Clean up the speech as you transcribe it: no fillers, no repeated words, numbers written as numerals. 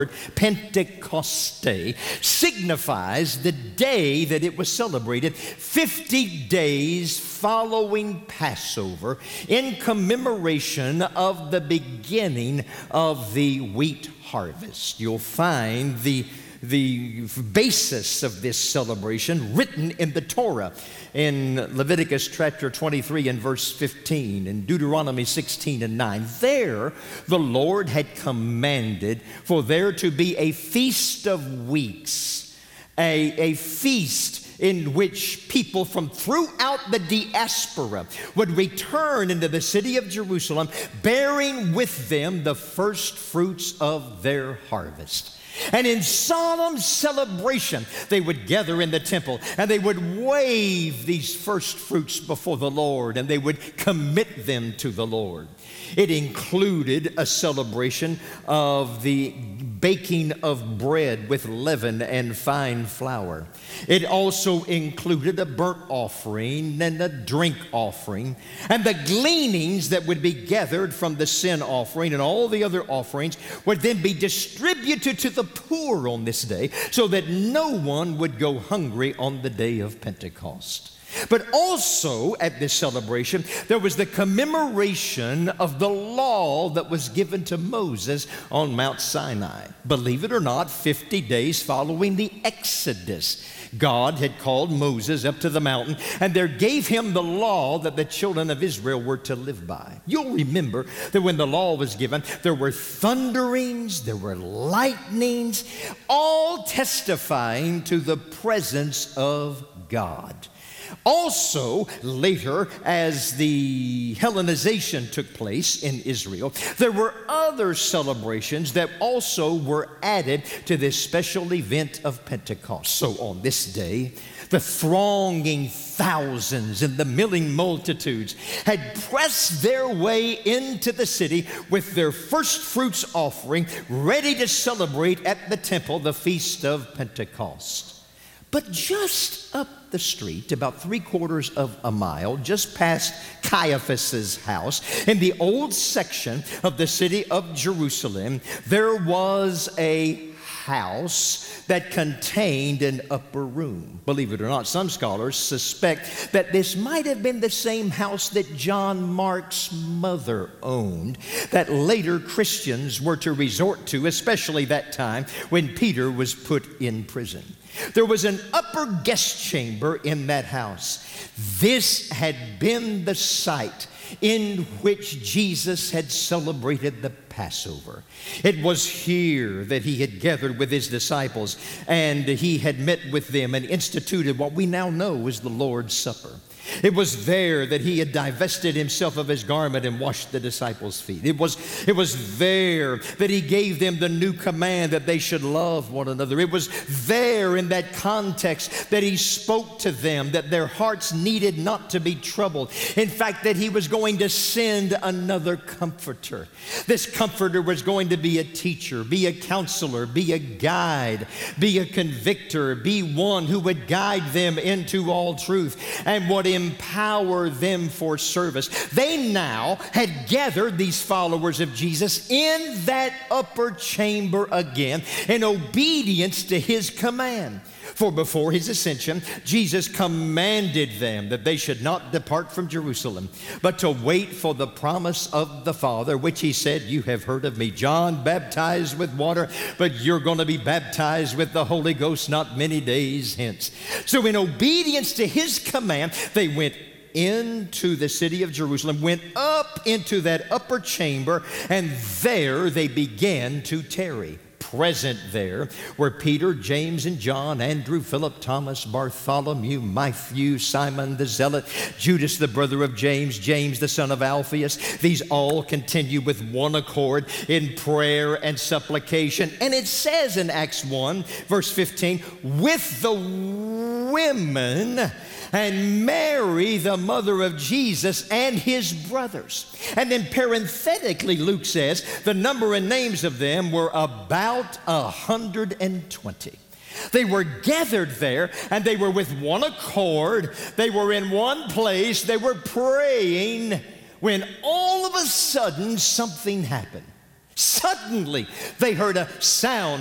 Pentecoste signifies the day that it was celebrated, 50 days following Passover, in commemoration of the beginning of the wheat harvest. You'll find the basis of this celebration written in the Torah in Leviticus chapter 23 and verse 15, and Deuteronomy 16 and 9. There the Lord had commanded for there to be a feast of weeks, a feast in which people from throughout the diaspora would return into the city of Jerusalem, bearing with them the first fruits of their harvest. And in solemn celebration, they would gather in the temple and they would wave these first fruits before the Lord, and they would commit them to the Lord. It included a celebration of the baking of bread with leaven and fine flour. It also included a burnt offering and a drink offering, and the gleanings that would be gathered from the sin offering and all the other offerings would then be distributed to the poor on this day, so that no one would go hungry on the day of Pentecost. But also at this celebration, there was the commemoration of the law that was given to Moses on Mount Sinai. Believe it or not, 50 days following the Exodus, God had called Moses up to the mountain and there gave him the law that the children of Israel were to live by. You'll remember that when the law was given, there were thunderings, there were lightnings, all testifying to the presence of God. Also, later, as the Hellenization took place in Israel, there were other celebrations that also were added to this special event of Pentecost. So on this day, the thronging thousands and the milling multitudes had pressed their way into the city with their first fruits offering, ready to celebrate at the temple the Feast of Pentecost. But just up the street, about 3/4 of a mile, just past Caiaphas's house, in the old section of the city of Jerusalem, there was a house that contained an upper room. Believe it or not, some scholars suspect that this might have been the same house that John Mark's mother owned, that later Christians were to resort to, especially that time when Peter was put in prison. There was an upper guest chamber in that house. This had been the site in which Jesus had celebrated the Passover. It was here that he had gathered with his disciples, and he had met with them and instituted what we now know as the Lord's Supper. It was there that he had divested himself of his garment and washed the disciples' feet. It was there that he gave them the new command that they should love one another. It was there in that context that he spoke to them that their hearts needed not to be troubled. In fact, that he was going to send another comforter. This comforter was going to be a teacher, be a counselor, be a guide, be a convictor, be one who would guide them into all truth and would empower them for service. They now had gathered these followers of Jesus in that upper chamber again in obedience to his command. For before his ascension, Jesus commanded them that they should not depart from Jerusalem, but to wait for the promise of the Father, which he said, "You have heard of me. John baptized with water, but you're going to be baptized with the Holy Ghost not many days hence." So in obedience to his command, they went into the city of Jerusalem, went up into that upper chamber, and there they began to tarry. Present there were Peter, James, and John, Andrew, Philip, Thomas, Bartholomew, Matthew, Simon the Zealot, Judas the brother of James, James the son of Alphaeus. These all continue with one accord in prayer and supplication. And it says in Acts 1, verse 15, with the women and Mary, the mother of Jesus, and his brothers. And then parenthetically, Luke says, the number and names of them were about 120. They were gathered there, and they were with one accord. They were in one place. They were praying when all of a sudden something happened. Suddenly, they heard a sound